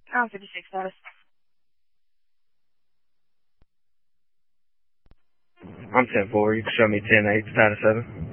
56 status. I'm 10-4. You can show me 10-8, status 7.